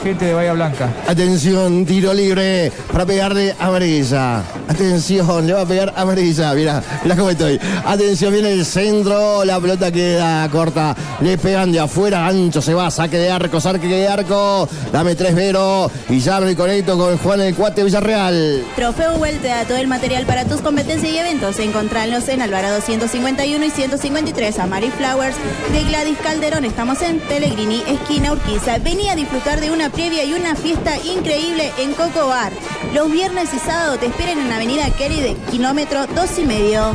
gente de Bahía Blanca. Atención, tiro libre para pegarle a amarilla. Atención, le va a pegar amarilla. Mirá cómo estoy. Atención, viene el centro, la pelota queda corta. Le pegan de afuera, ancho se va, saque de arco. Dame 3 Vero y ya me conecto con Juan el Cuate Villarreal. Trofeo Vuelta, todo el material para tus competencias y eventos. Encontralos en Alvarado 151 y 153. Amari Flowers de Gladys Calderón. Estamos en Pellegrini, esquina Urquiza. Vení a disfrutar de una previa y una fiesta increíble en Coco Bar. Los viernes y sábados te esperan en Avenida Kelly de kilómetro 2,5.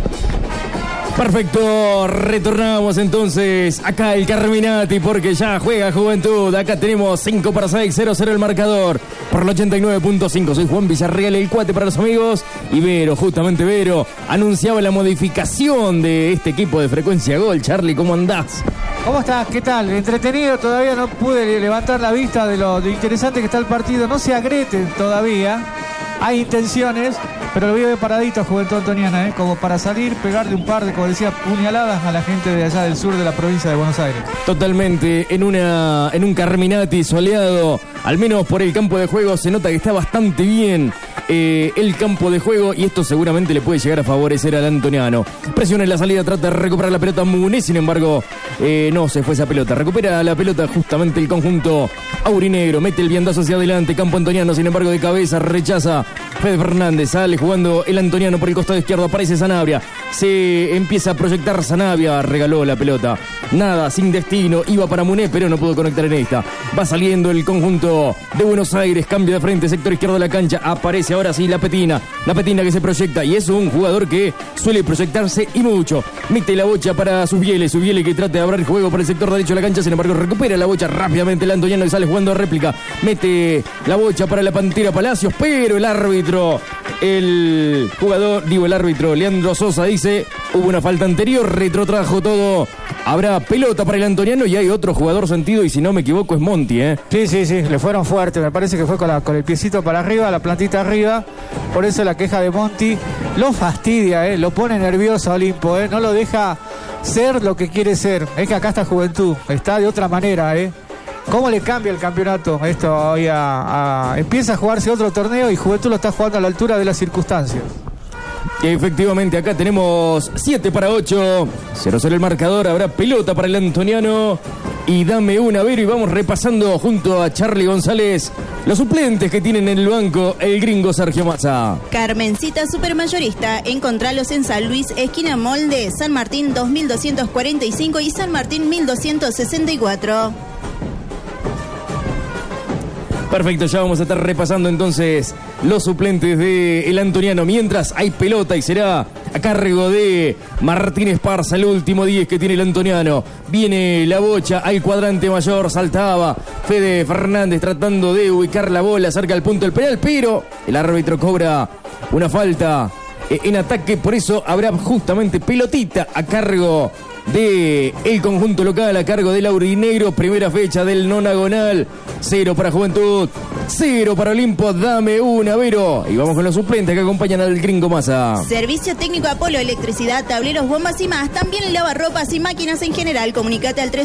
Perfecto, retornamos entonces acá el Carminati porque ya juega Juventud. Acá tenemos 5-6, 0-0 el marcador por el 89.5. Soy Juan Villarreal, el Cuate para los amigos. Y Vero, justamente Vero, anunciaba la modificación de este equipo de Frecuencia Gol. Charlie, ¿cómo andás? ¿Cómo estás? ¿Qué tal? Entretenido, todavía no pude levantar la vista de lo interesante que está el partido. No se agreten todavía. Hay intenciones, pero lo voy a ver paradito a Juventud Antoniana, como para salir, pegarle un par de, como decía, puñaladas a la gente de allá del sur de la provincia de Buenos Aires. Totalmente, en un Carminati soleado, al menos por el campo de juego, se nota que está bastante bien el campo de juego y esto seguramente le puede llegar a favorecer al antoniano. Presiona en la salida, trata de recuperar la pelota Muné, sin embargo, no se fue esa pelota. Recupera la pelota justamente el conjunto aurinegro, mete el viandazo hacia adelante, campo antoniano, sin embargo de cabeza, rechaza Fede Fernández, sale jugando el antoniano por el costado izquierdo, aparece Sanabria, se empieza a proyectar Sanabria, regaló la pelota, nada, sin destino, iba para Muné, pero no pudo conectar en esta. Va saliendo el conjunto de Buenos Aires, cambio de frente, sector izquierdo de la cancha, aparece ahora sí la Petina que se proyecta y es un jugador que suele proyectarse y mucho. Mete la bocha para Subiele que trata de abrir juego por el sector derecho de la cancha, sin embargo recupera la bocha rápidamente el antoniano y sale jugando a réplica. Mete la bocha para la Pantera Palacios, pero el árbitro Leandro Sosa dice, hubo una falta anterior, retrotrajo todo. Habrá pelota para el antoniano y hay otro jugador sentido y si no me equivoco es Monti, Sí, le fueron fuertes, me parece que fue con el piecito para arriba, la plantita arriba, por eso la queja de Monti. Lo fastidia, lo pone nervioso a Olimpo, no lo deja ser lo que quiere ser. Es que acá está Juventud, está de otra manera, ¿Cómo le cambia el campeonato esto hoy empieza a jugarse otro torneo y Juventud lo está jugando a la altura de las circunstancias? Efectivamente, acá tenemos 7-8, 0-0 el marcador, habrá pelota para el antoniano y dame una, Vero, y vamos repasando junto a Charlie González los suplentes que tienen en el banco el gringo Sergio Massa. Carmencita Supermayorista, encontralos en San Luis, esquina Molde, San Martín 2245 y San Martín 1264. Perfecto, ya vamos a estar repasando entonces los suplentes del antoniano. Mientras hay pelota y será a cargo de Martín Esparza, el último 10 que tiene el antoniano. Viene la bocha al cuadrante mayor, saltaba Fede Fernández tratando de ubicar la bola cerca del punto del penal, pero el árbitro cobra una falta en ataque, por eso habrá justamente pelotita a cargo de el conjunto local, a cargo del aurinegro. Primera fecha del nonagonal, 0 para Juventud, 0 para Olimpo. Dame una, Vero, y vamos con los suplentes que acompañan al gringo Massa. Servicio técnico Apolo, electricidad, tableros, bombas y más. También lavarropas y máquinas en general. Comunicate al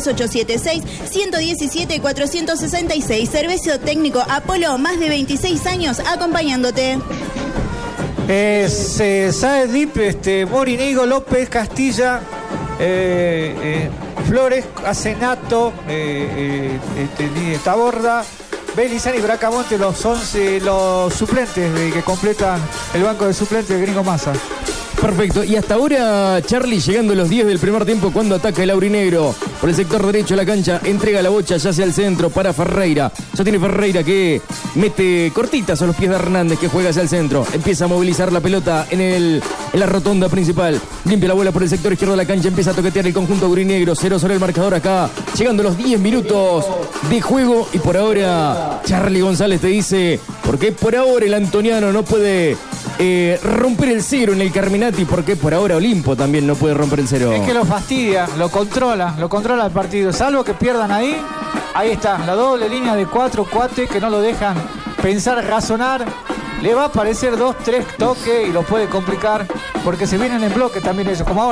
3876-117-466. Servicio técnico Apolo, más de 26 años acompañándote. Saedip, Morinigo, López, Castilla, Flores, Acenato, Taborda, Belizani y Bracamonte, los 11 los suplentes que completan el banco de suplentes de gringo Massa. Perfecto, y hasta ahora Charlie llegando a los 10 del primer tiempo cuando ataca el aurinegro por el sector derecho de la cancha, entrega la bocha ya hacia el centro para Ferreira. Ya tiene Ferreira que mete cortitas a los pies de Hernández que juega hacia el centro, empieza a movilizar la pelota en la rotonda principal, limpia la bola por el sector izquierdo de la cancha, empieza a toquetear el conjunto aurinegro, 0-0 el marcador acá, llegando a los 10 minutos de juego y por ahora Charlie González te dice, porque por ahora el antoniano no puede romper el cero en el Carminati, porque por ahora Olimpo también no puede romper el cero. Es que lo fastidia, lo controla el partido, salvo que pierdan ahí está, la doble línea de 4 cuates que no lo dejan pensar, razonar, le va a aparecer 2, 3 toques y lo puede complicar, porque se vienen en bloque también ellos, como ahora.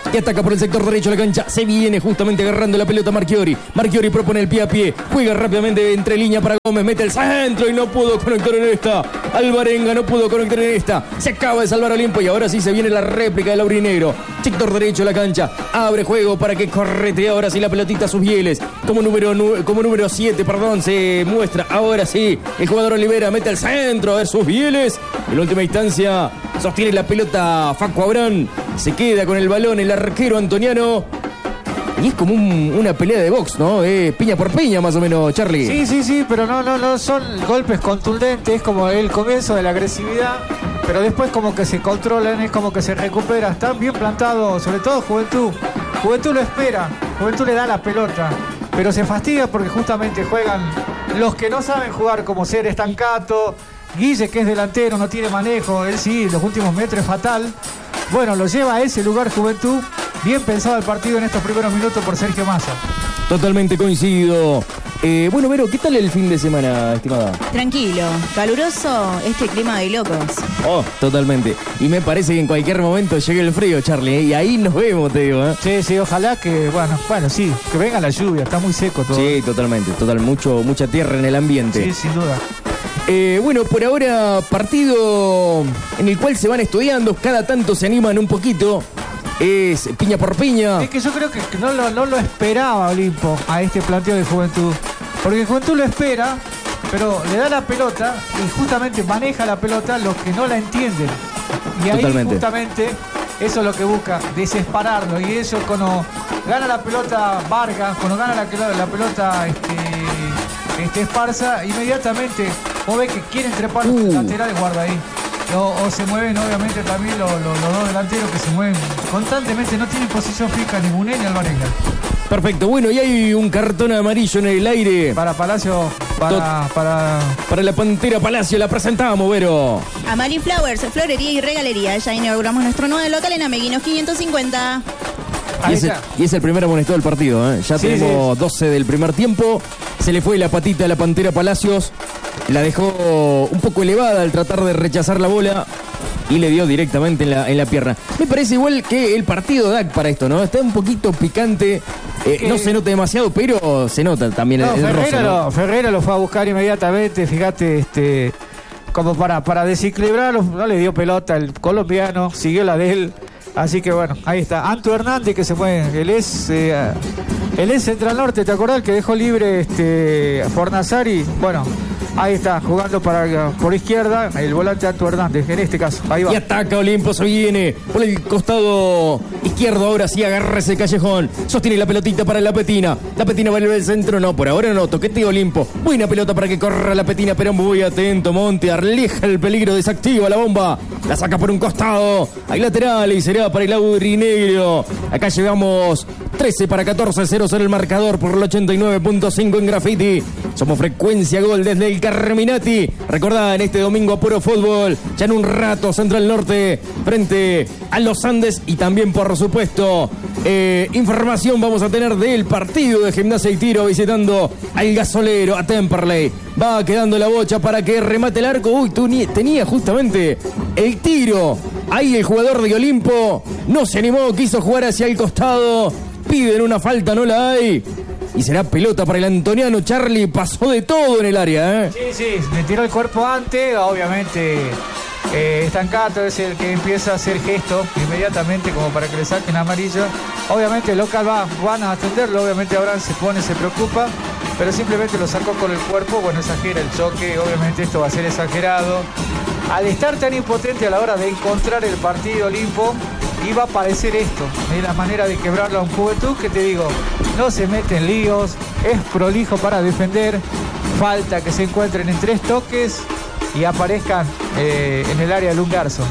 que ataca por el sector derecho de la cancha. Se viene justamente agarrando la pelota Marchiori. Marchiori propone el pie a pie. Juega rápidamente entre línea para Gómez. Mete el centro y no pudo conectar en esta. Alvarenga no pudo conectar en esta. Se acaba de salvar Olimpo y ahora sí se viene la réplica del aurinegro. Sector derecho de la cancha. Abre juego para que correte ahora sí la pelotita a sus Bieles. Como número 7, se muestra ahora sí. El jugador Olivera mete el centro. A ver sus Bieles. En última instancia sostiene la pelota Facu Abrán. Se queda con el balón el arquero Antoniano. Y es como una pelea de box, ¿no? Piña por piña, más o menos, Charlie. Sí, pero no son golpes contundentes, es como el comienzo de la agresividad, pero después como que se controlan, es como que se recupera. Están bien plantados, sobre todo Juventud. Juventud lo espera, Juventud le da la pelota, pero se fastidia porque justamente juegan los que no saben jugar, como ser Estancato, Guille, que es delantero, no tiene manejo, él sí, los últimos metros es fatal. Bueno, lo lleva a ese lugar Juventud. Bien pensado el partido en estos primeros minutos por Sergio Massa. Totalmente coincido. Bueno, Vero, ¿qué tal el fin de semana, estimada? Tranquilo, caluroso, este clima de locos. Oh, totalmente. Y me parece que en cualquier momento llegue el frío, Charlie, y ahí nos vemos, te digo. Sí, ojalá que, bueno, sí, que venga la lluvia, está muy seco todo. Sí, totalmente, mucha tierra en el ambiente. Sí, sin duda. Bueno, por ahora partido en el cual se van estudiando, cada tanto se animan un poquito. Es piña por piña. Es que yo creo que no lo esperaba Olimpo a este planteo de Juventud. Porque Juventud lo espera, pero le da la pelota y justamente maneja la pelota los que no la entienden. Y ahí justamente eso es lo que busca, desesperarlo. Y eso cuando gana la pelota Vargas, cuando gana la pelota Esparza, inmediatamente vos ves que quieren trepar los laterales, guarda ahí. O se mueven obviamente también los dos delanteros que se mueven constantemente, no tienen posición fija ni Munel ni Alvarenga. Perfecto, bueno, y hay un cartón amarillo en el aire. Para Palacio, para la Pantera Palacio, la presentamos, Vero. Amari Flowers, florería y regalería. Ya inauguramos nuestro nuevo local en Ameguinos 550. Y es el primer amonestado del partido, ¿eh? Ya tenemos 12 del primer tiempo. Se le fue la patita a la Pantera Palacios. La dejó un poco elevada al tratar de rechazar la bola y le dio directamente en la pierna. Me parece igual que el partido da para esto, ¿no? Está un poquito picante. No se nota demasiado, pero se nota también el roce, ¿no? Ferreira lo fue a buscar inmediatamente, fíjate, como para desequilibrarlo, no le dio pelota el colombiano, siguió la de él. Así que bueno, ahí está. Anto Hernández que se mueve, él es Central Norte, ¿te acordás? Que dejó libre Fornazari. Bueno, ahí está, jugando por izquierda, el volante Anto Hernández, en este caso. Ahí va. Y ataca Olimpo, se viene por el costado izquierdo, ahora sí agarra ese Callejón. Sostiene la pelotita para la Petina. La Petina va al centro, no, por ahora no, toquete Olimpo. Buena pelota para que corra la Petina, pero muy atento, Monte, aleja el peligro, desactiva la bomba. La saca por un costado, hay lateral y será para el aurinegro. Acá llegamos 13-14, 0 el marcador por el 89.5 en Graffiti. Somos Frecuencia Gol desde el Carminati. Recordá, en este domingo a puro fútbol, ya en un rato Central Norte frente a los Andes. Y también, por supuesto, información vamos a tener del partido de Gimnasia y Tiro visitando al Gasolero, a Temperley. Va quedando la bocha para que remate el arco. Uy, tenía justamente el tiro. Ahí el jugador de Olimpo no se animó, quiso jugar hacia el costado. Piden una falta, no la hay. Y será pelota para el antoniano. Charlie pasó de todo en el área, ¿eh? Sí, le tiró el cuerpo antes, obviamente. Estancato es el que empieza a hacer gesto inmediatamente como para que le saquen amarilla. Obviamente el local van a atenderlo, obviamente Abraham se preocupa, pero simplemente lo sacó con el cuerpo. Bueno, exagera el choque, obviamente esto va a ser exagerado. Al estar tan impotente a la hora de encontrar el partido Olimpo, iba a parecer esto, de la manera de quebrarlo a un Juventud que, te digo, no se mete en líos, es prolijo para defender, falta que se encuentren en 3 toques y aparezcan en el área de Lungarzo.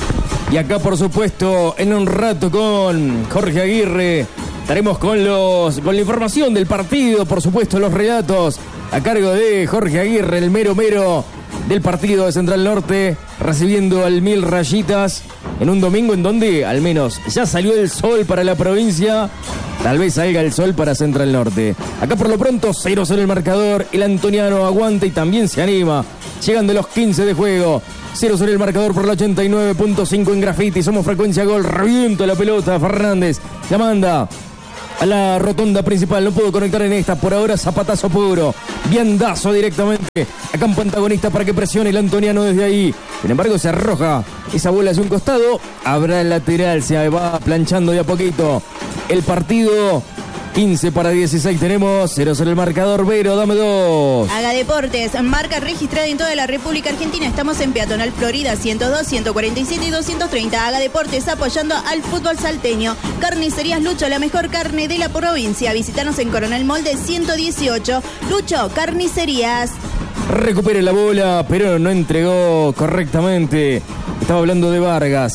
Y acá, por supuesto, en un rato con Jorge Aguirre, estaremos con la información del partido, por supuesto los relatos a cargo de Jorge Aguirre, el mero del partido de Central Norte, recibiendo al 1000 rayitas en un domingo en donde al menos ya salió el sol para la provincia. Tal vez salga el sol para Central Norte. Acá por lo pronto 0-0 el marcador. El antoniano aguanta y también se anima llegando a los 15 de juego. 0 sobre el marcador por la 89.5 en Graffiti. Somos Frecuencia Gol. Reviento la pelota. Fernández la manda a la rotonda principal. No puedo conectar en esta. Por ahora zapatazo puro. Viandazo directamente a campo antagonista para que presione el antoniano desde ahí. Sin embargo se arroja esa bola hacia un costado. Habrá el lateral. Se va planchando de a poquito el partido. 15 para 16 tenemos, 0 sobre el marcador. Vero, dame 2. Haga Deportes, marca registrada en toda la República Argentina. Estamos en Peatonal Florida 102, 147 y 230. Haga Deportes apoyando al fútbol salteño. Carnicerías Lucho, la mejor carne de la provincia. Visítanos en Coronel Molde 118. Lucho, Carnicerías. Recupere la bola, pero no entregó correctamente. Estaba hablando de Vargas.